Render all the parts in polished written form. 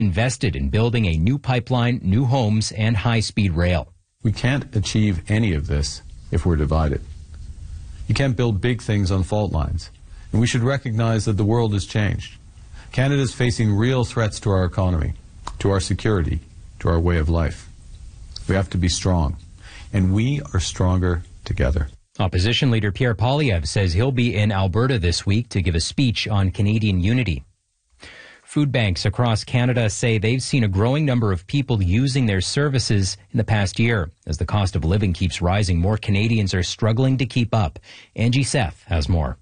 invested in building a new pipeline, new homes, and high-speed rail. We can't achieve any of this if we're divided. You can't build big things on fault lines. And we should recognize that the world has changed. Canada is facing real threats to our economy, to our security, to our way of life. We have to be strong, and we are stronger together. Opposition leader Pierre Poilievre says he'll be in Alberta this week to give a speech on Canadian unity. Food banks across Canada say they've seen a growing number of people using their services in the past year. As the cost of living keeps rising, more Canadians are struggling to keep up. Angie Seth has more.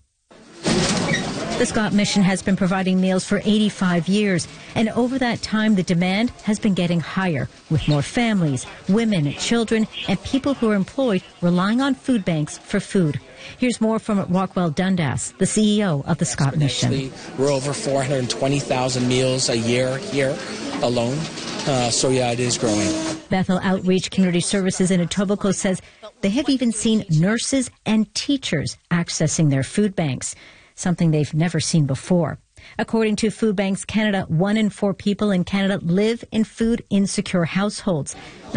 The Scott Mission has been providing meals for 85 years, and over that time the demand has been getting higher, with more families, women, children, and people who are employed relying on food banks for food. Here's more from Rockwell Dundas, the CEO of the Scott Mission. We're over 420,000 meals a year here alone, so yeah, it is growing. Bethel Outreach Community Services in Etobicoke says they have even seen nurses and teachers accessing their food banks, something they've never seen before. According to Food Banks Canada, 1 in 4 people in Canada live in food-insecure households.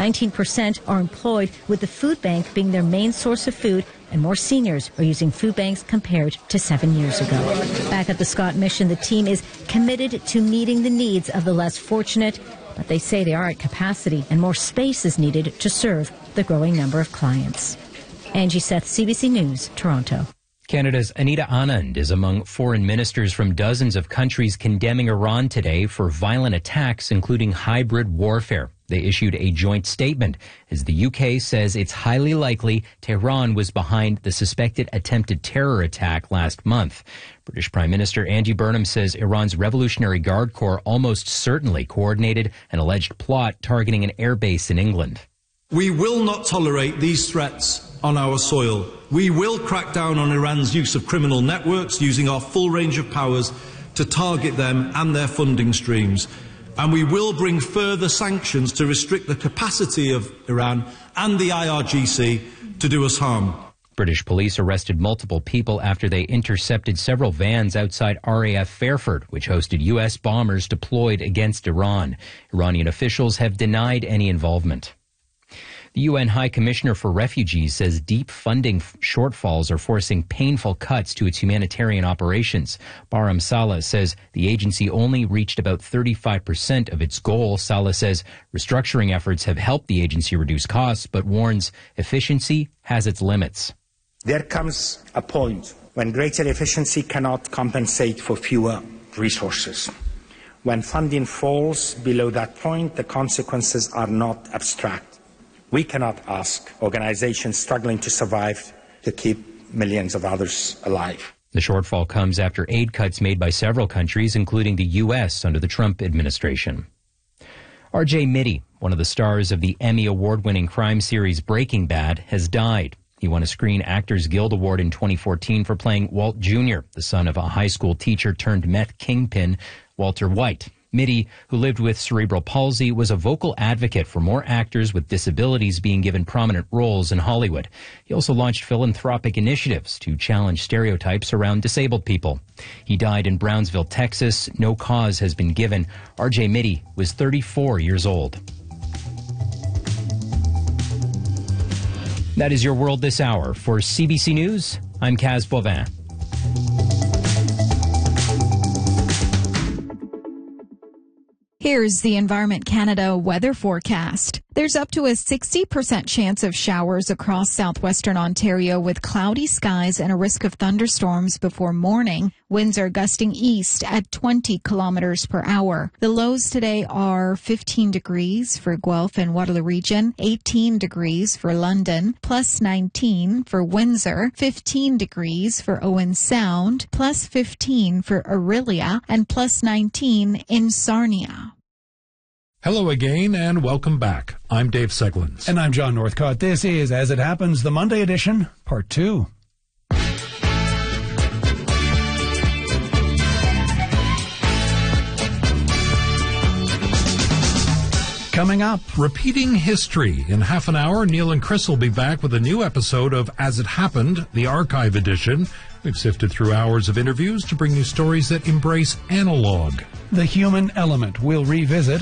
19% are employed, with the food bank being their main source of food, and more seniors are using food banks compared to 7 years ago. Back at the Scott Mission, the team is committed to meeting the needs of the less fortunate, but they say they are at capacity and more space is needed to serve the growing number of clients. Angie Seth, CBC News, Toronto. Canada's Anita Anand is among foreign ministers from dozens of countries condemning Iran today for violent attacks, including hybrid warfare. They issued a joint statement as the UK says it's highly likely Tehran was behind the suspected attempted terror attack last month. British Prime Minister Andy Burnham says Iran's Revolutionary Guard Corps almost certainly coordinated an alleged plot targeting an airbase in England. We will not tolerate these threats on our soil. We will crack down on Iran's use of criminal networks, using our full range of powers to target them and their funding streams. And we will bring further sanctions to restrict the capacity of Iran and the IRGC to do us harm. British police arrested multiple people after they intercepted several vans outside RAF Fairford, which hosted U.S. bombers deployed against Iran. Iranian officials have denied any involvement. The UN High Commissioner for Refugees says deep funding shortfalls are forcing painful cuts to its humanitarian operations. Baram Saleh says the agency only reached about 35% of its goal. Saleh says restructuring efforts have helped the agency reduce costs, but warns efficiency has its limits. There comes a point when greater efficiency cannot compensate for fewer resources. When funding falls below that point, the consequences are not abstract. We cannot ask organizations struggling to survive to keep millions of others alive. The shortfall comes after aid cuts made by several countries, including the U.S. under the Trump administration. R.J. Mitte, one of the stars of the Emmy Award-winning crime series Breaking Bad, has died. He won a Screen Actors Guild Award in 2014 for playing Walt Jr., the son of a high school teacher turned meth kingpin, Walter White. Mitte, who lived with cerebral palsy, was a vocal advocate for more actors with disabilities being given prominent roles in Hollywood. He also launched philanthropic initiatives to challenge stereotypes around disabled people. He died in Brownsville, Texas. No cause has been given. R.J. Mitte was 34 years old. That is your world this hour. For CBC News, I'm Kaz Bovin. Here's the Environment Canada weather forecast. There's up to a 60% chance of showers across southwestern Ontario with cloudy skies and a risk of thunderstorms before morning. Winds are gusting east at 20 kilometers per hour. The lows today are 15 degrees for Guelph and Waterloo region, 18 degrees for London, plus 19 for Windsor, 15 degrees for Owen Sound, plus 15 for Orillia, and plus 19 in Sarnia. Hello again and welcome back. I'm Dave Seglins. And I'm John Northcott. This is As It Happens, the Monday edition, Part 2. Coming up, repeating history. In half an hour, Neil and Chris will be back with a new episode of As It Happened, the archive edition. We've sifted through hours of interviews to bring you stories that embrace analog. The human element. We'll revisit